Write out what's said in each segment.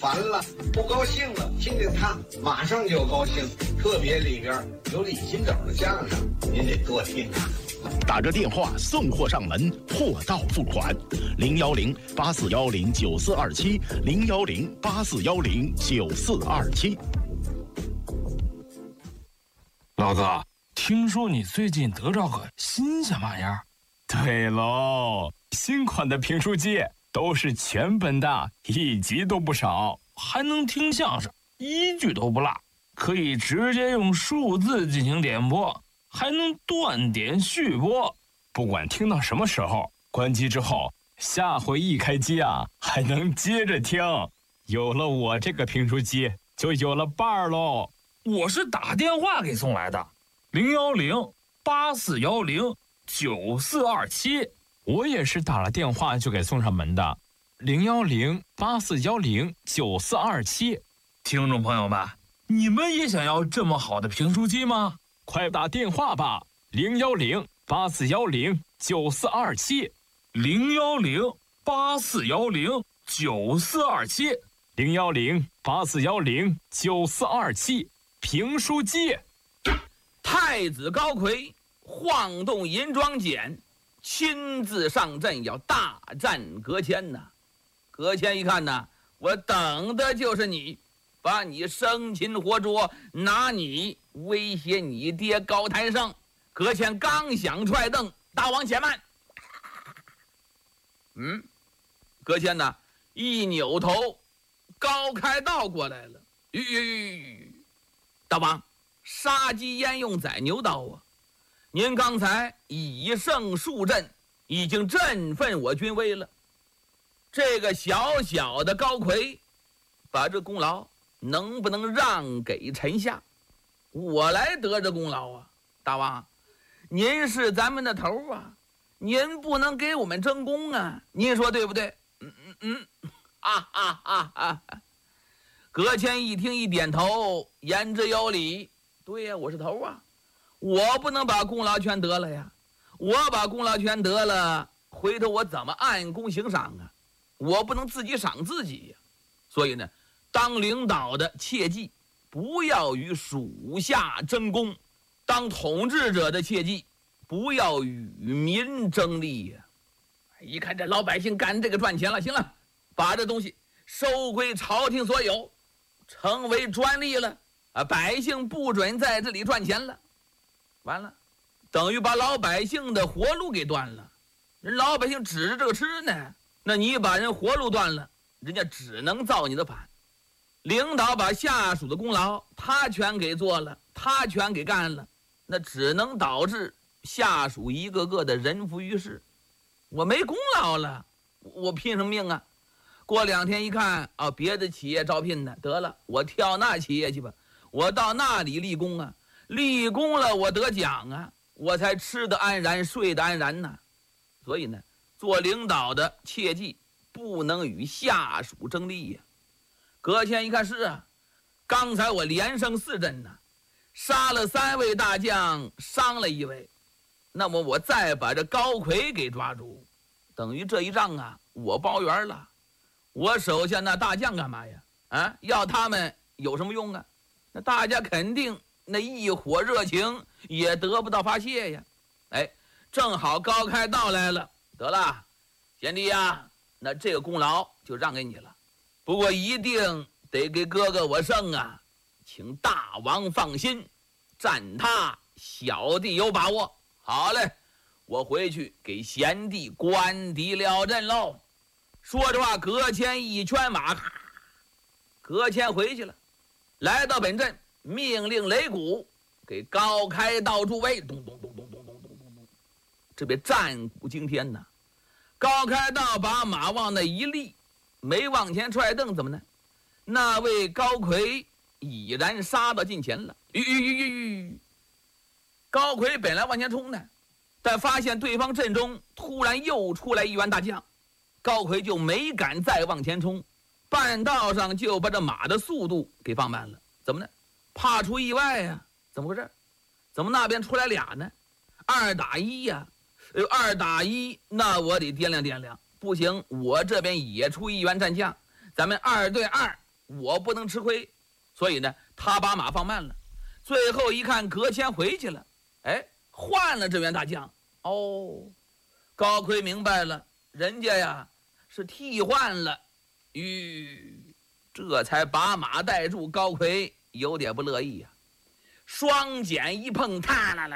烦了、不高兴了，听听他马上就高兴。特别里边有李金斗的相声，您得多听啊。 打着电话送货上门，货到付款，010-8410-9427，010-8410-9427。 老哥，听说你最近得着个新鲜玩意儿？ 对喽，新款的评书机都是全本的，1集都不少， 还能听相声，1句都不落，可以直接用数字进行点播，还能断点续播， 不管听到什么时候，关机之后，下回一开机啊，还能接着听。有了我这个评书机，就有了伴儿喽。 我是打电话给送来的，010-8410-9427。 我也是打了电话就给送上门的，010-8410-9427。 听众朋友们，你们也想要这么好的评书机吗？ 快打电话吧，010-8410-9427。 010-8410-9427。 010-8410-9427。评书机。 太子高魁晃动银装锏，亲自上阵要大战葛谦呐。葛谦一看呐，我等的就是你，把你生擒活捉，拿你威胁你爹高台上。葛谦刚想踹凳，大王且慢。葛谦呐一扭头，高开道过来了。大王，杀鸡焉用宰牛刀啊！您刚才以胜数阵，已经振奋我军威了。这个小小的高魁，把这功劳能不能让给臣下？我来得这功劳啊！大王，您是咱们的头啊，您不能给我们争功啊！您说对不对？葛谦一听一点头，言之有理。对呀，我是头啊，我不能把功劳全得了呀。我把功劳全得了，回头我怎么按功行赏啊？我不能自己赏自己呀。所以呢，当领导的切记不要与属下争功，当统治者的切记不要与民争利呀。一看这老百姓干这个赚钱了，行了，把这东西收归朝廷所有，成为专利了啊！百姓不准在这里赚钱了。完了，等于把老百姓的活路给断了。人老百姓指着这个吃呢，那你把人活路断了，人家只能造你的反。领导把下属的功劳他全给做了，他全给干了，那只能导致下属一个个的人浮于事。我没功劳了，我拼什么命啊？过2天一看啊，别的企业招聘呢，得了，我跳那企业去吧，我到那里立功啊，立功了我得奖啊，我才吃得安然，睡得安然呢。所以呢，做领导的切记不能与下属争利呀。葛谦一看是啊，刚才我连胜4阵呢，杀了3位大将，伤了1位，那么我再把这高魁给抓住，等于这一仗啊，我包圆了。我手下那大将干嘛呀？要他们有什么用啊？那大家肯定那一伙热情也得不到发泄呀。正好高开道来了，得了，贤弟呀，那这个功劳就让给你了，不过一定得给哥哥我胜啊，请大王放心，战他小弟有把握。好嘞，我回去给贤弟关敌了阵喽。说着话，葛谦一圈马，葛谦回去了，来到本镇，命令擂鼓给高开道助威，咚咚咚咚咚咚咚咚咚，这边战鼓惊天呐！高开道把马往那一立，没往前踹蹬，怎么呢？那位高魁已然杀到近前了。高魁本来往前冲呢，但发现对方阵中突然又出来1员大将。高魁就没敢再往前冲，半道上就把这马的速度给放慢了。怎么呢？怕出意外呀？怎么回事？怎么那边出来俩呢？2打1呀！2打1，那我得掂量掂量。不行，我这边也出1员战将，咱们2对2 我不能吃亏，所以呢，他把马放慢了。最后一看，葛谦回去了，哎，换了这员大将。哦，高奎明白了，人家呀是替换了，这才把马带住。高奎有点不乐意呀，双锏一碰，他来，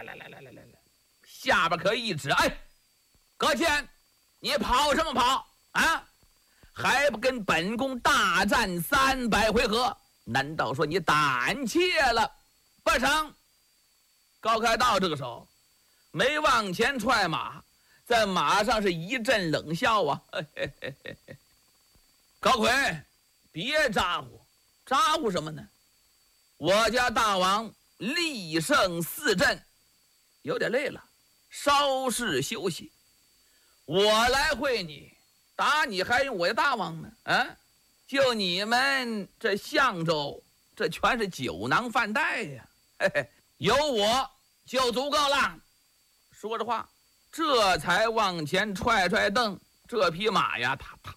下边可一指，哎，葛谦，你跑什么跑啊？还不跟本宫大战300回合？难道说你胆怯了？不成。高开道这个时候没往前踹马，在马上是一阵冷笑啊！高奎，别咋呼，咋呼什么呢？我家大王力胜4阵，有点累了，稍事休息。我来会你，打你还用我家大王呢？啊，就你们这相州，这全是酒囊饭袋呀！有我就足够了。说着话，这才往前踹蹬，这匹马呀，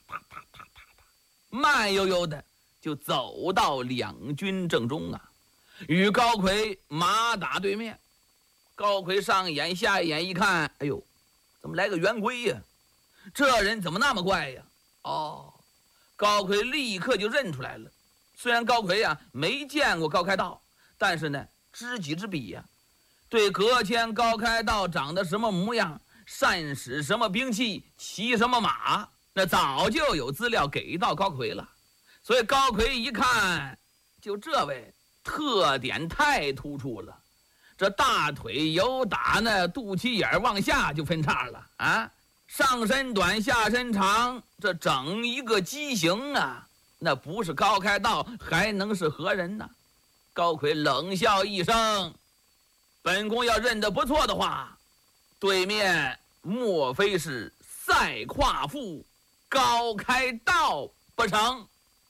慢悠悠的就走到两军正中啊，与高奎马打对面。高奎上眼下眼一看，哎呦，怎么来个圆规呀？这人怎么那么怪呀？哦，高奎立刻就认出来了。虽然高奎呀没见过高开道，但是呢，知己知彼呀，对葛谦、高开道长得什么模样，善使什么兵器，骑什么马，那早就有资料给到高奎了。所以高奎一看，就这位特点太突出了，这大腿由打那肚脐眼往下就分叉了啊，上身短下身长，这整一个畸形啊，那不是高开道还能是何人呢？高奎冷笑一声，本宫要认得不错的话，对面莫非是赛夸父高开道不成？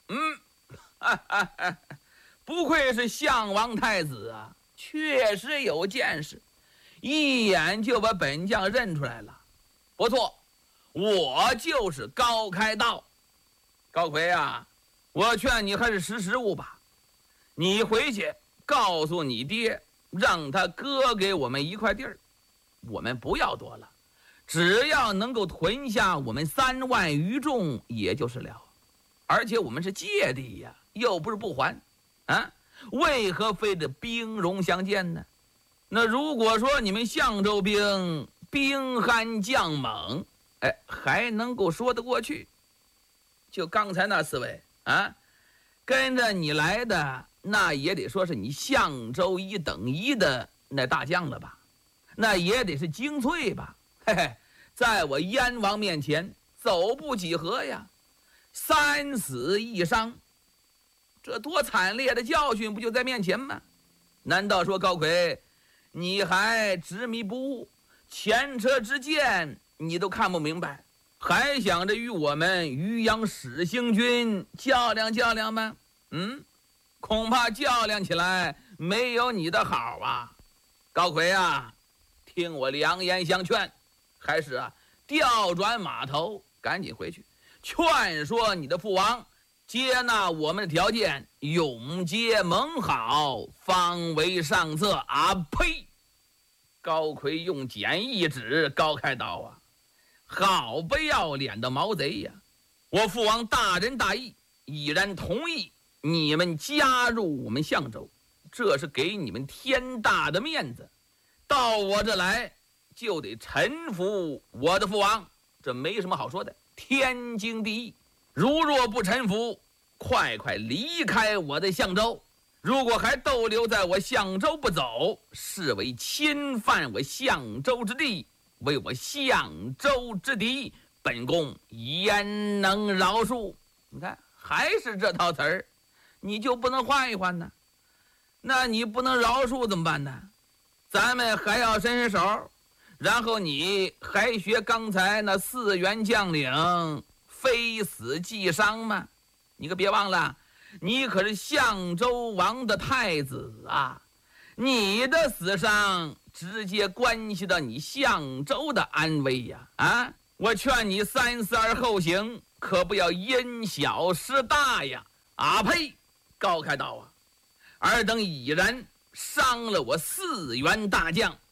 不愧是项王太子啊，确实有见识，一眼就把本将认出来了。不错，我就是高开道。高奎啊，我劝你还是识时务吧。你回去告诉你爹，让他割给我们一块地儿，我们不要多了，只要能够屯下我们3万余众也就是了。而且我们是借地呀，又不是不还啊，为何非得兵戎相见呢？那如果说你们相州兵兵悍将猛，哎，还能够说得过去。就刚才那4位啊，跟着你来的那也得说是你相州1等1的那大将了吧，那也得是精粹吧。嘿嘿，在我燕王面前走不几合呀，3死1伤，这多惨烈的教训不就在面前吗？难道说高奎你还执迷不悟，前车之鉴你都看不明白，还想着与我们渔阳始兴军较量吗？恐怕较量起来没有你的好啊。高奎啊，听我良言相劝，还是调转马头，赶紧回去劝说你的父王接纳我们的条件，永结盟好，方为上策啊！呸！高奎用锏一指高开道啊，好不要脸的毛贼呀！我父王大仁大义，已然同意你们加入我们相州，这是给你们天大的面子。到我这来就得臣服我的父王，这没什么好说的，天经地义。如若不臣服，快离开我的相州。如果还逗留在我相州不走，视为侵犯我相州之地，为我相州之敌，本宫焉能饶恕？你看，还是这套词儿，你就不能换一换呢？那你不能饶恕怎么办呢？咱们还要伸手，然后你还学刚才那4员将领非死即伤吗？你可别忘了，你可是相州王的太子啊，你的死伤直接关系到你相州的安危呀！我劝你3思而后行，可不要因小失大呀！ 啊呸！高开道啊，尔等已然伤了我4员大将，